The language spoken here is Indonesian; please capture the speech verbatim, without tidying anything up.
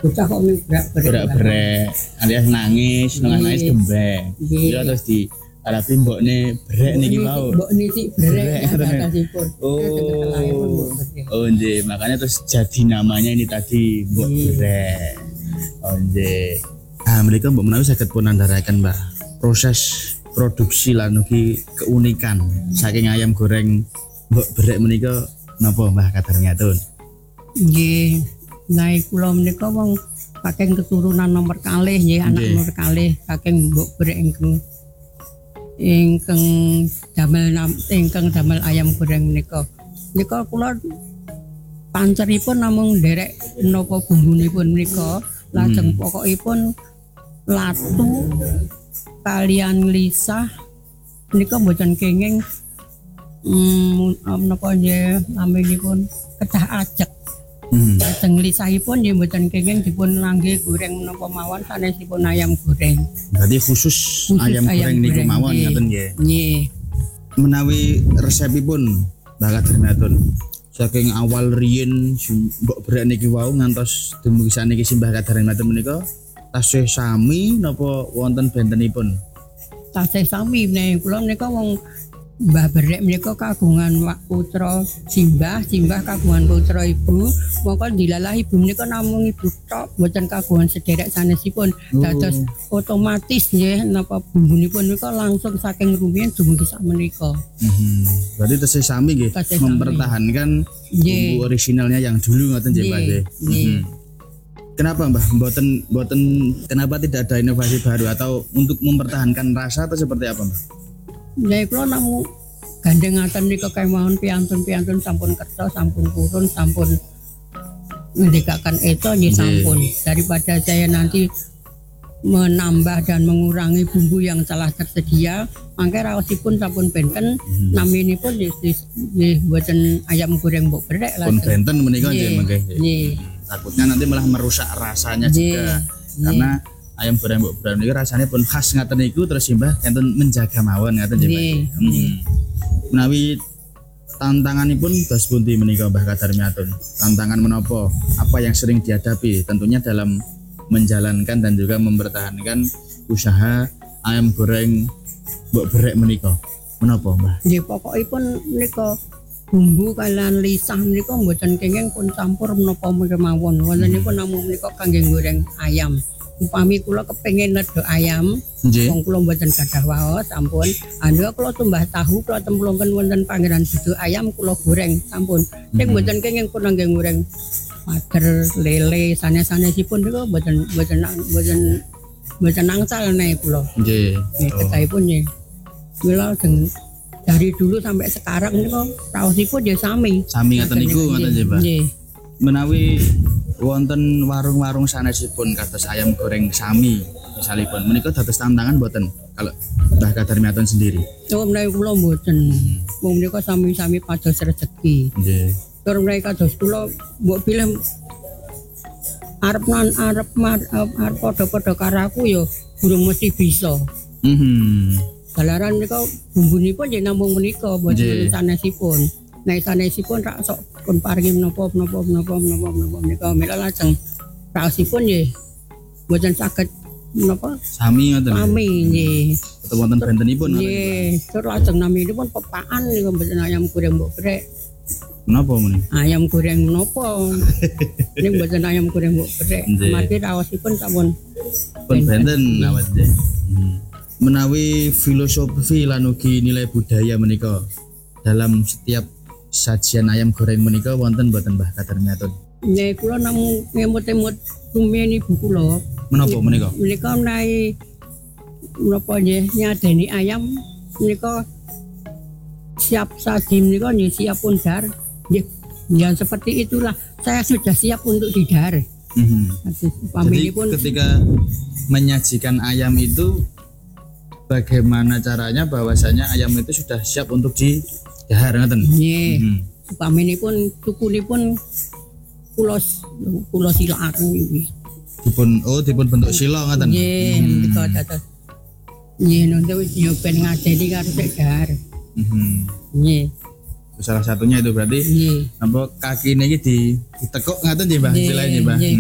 bocah kok berak-berak alias nangis nengah nangis gembek ya terus di alapi mbokne brek niki mau mbokne sik brek atasipun oh oh nggih makanya terus jadi namanya ini tadi mbok brek oh nggih ah mereka mbok menawi saged pun andharaken Mbak proses produksi lan ugi keunikan saking ayam goreng mbok brek menika napa Mbah Kadarmiatun nggih Nah, kula menika wong saking keturunan nomor kalih nggih, anak nomor kalih saking mbok brek ingkang ingkang damel ingkang damel ayam goreng menika. Nika kula panceripun namung nderek menapa bumbunipun menika, lajeng hmm. pokokipun latu kalian lisah menika mboten kenging hmm, menapa nggih naminipun kedah ajeg. Hmm. Lajeng lisahipun nggih mboten kenging dipun langge goreng menapa mawon sanesipun ayam goreng. Berarti khusus, khusus ayam, ayam goreng niku mawon ngaten nggih. Nggih. Menawi resepipun Mbak Kadarmiatun saking awal riyin mbok brek niki wau ngantos dumugi saniki Mbah Kadarmiatun menika tasih sami napa wonten bentenipun? Tasih sami menawi kula menika wong Mbah Brek menika kagungan putra simbah, simbah kagungan putra ibu. Mongko dilalah ibu menika namung ibu tok, mboten kagungan sederek sanesipun. Dados oh. otomatis nggih napa bumbunipun menika langsung saking rumiyin dumugi sak menika. Hmm. Berarti tesih sami nggih mempertahankan yeah. bumbu orisinalnya yang dulu ngoten nggih Mbah nggih. Hmm. Kenapa Mbah mboten mboten kenapa tidak ada inovasi baru atau untuk mempertahankan rasa atau seperti apa Mbah? Nggih kula namung gandengaken nika kemawon piantun-piantun sampun kersa, sampun purun, sampun ndekaken eta nggih sampun. Daripada saya nanti menambah dan mengurangi bumbu yang telah tersedia, mangke raosipun sampun benten, hmm. naminipun nggih mboten ayam goreng mbok brek lah. Pun benten menika nggih mangke. Nggih. Takutnya nanti malah merusak rasanya juga. Karena ayam goreng mbok brek niku rasane pun khas ngaten niku terus Mbah enten menjaga mawon ngaten nggih. Hmm. Menawi tantanganipun bas pundi menika Mbah Kadarmiatun? Tantangan menapa? Apa yang sering dihadapi? Tentunya dalam menjalankan dan juga mempertahankan usaha ayam goreng mbok brek menika. Menapa Mbah? Nggih pokokipun menika bumbu kalian lisah menika mboten kenging pun campur menapa mawon. Wontenipun namung menika kangge goreng ayam. Upami kula kepengin nedha ayam, wong kula mboten gadah waos sampun. Anda kula tumbah tahu kula templungken wonten panggenan dudu ayam kula goreng sampun. Ning mboten kenging pun nggih goreng mader, lele, sanes-sanesipun niku mboten mboten mboten mboten nangsal nek kula. Nggih. Nggih ketahipun nggih. Kula deng dari dulu sampai sekarang niku raosipun ya sami. Sami ngaten niku ngoten nggih, Pak. Nggih. Menawi wonten warung-warung sanesipun kados ayam goreng sami misalipun menika dados tantangan mboten kalau Mbah Kadarmiatun sendiri. Oh menawi kula mboten. Wong menika sami-sami pados rezeki. Nggih. Tur menawi kados kula mbok pilih arep nan arep arep padha-padha karo aku ya durung mesti bisa. Mhm. Dalaran menika bumbunipun nggih namung menika mboten sanesipun. Nek sanesipun rak sok pun paringi menapa menapa menapa menapa menapa menika mila lajeng raosipun nggih mboten saged menapa sami ngoten. Sami nggih. Tetep wonten bentenipun ngoten. Nggih, tur lajeng naminipun pepaan niku mboten ayam goreng mbok brek. Menapa muni? Ayam goreng menapa? Ning mboten ayam goreng mbok brek. Amargi raosipun sampun pun benten awet nggih. Menawi filosofi lan ugi nilai budaya menika dalam setiap sajian ayam goreng menika wonten mboten Mbah Kadarmiatun? Nggih kula namung ngemut-emut rumiyin ibu kula. Menapa menika? Menika menawi menapa nggih nyadeni ayam menika siap saji menika nggih siap pundhar. Nggih, ya seperti itulah. Saya sudah siap untuk didar. Mm-hmm. Jadi ketika menyajikan ayam itu bagaimana caranya bahwasanya ayam itu sudah siap untuk di dahar ngoten. Nggih. Upaminipun tukunipun kula kula silakaken iki. Dipun oh dipun bentuk sila ngoten. Nggih, menika dados. Nggih nonton yo ben ngadeni karo sik dahar. Mhm. Nggih. Salah satunya itu berarti nggih. Napa kakine iki di ditekuk ngoten nggih Mbah istilahnya Mbah.